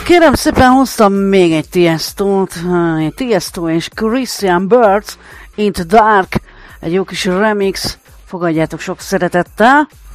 kérem szépen hoztam még egy Tiesto és Christian Birds, Into Dark, egy jó kis remix, fogadjátok sok szeretettel.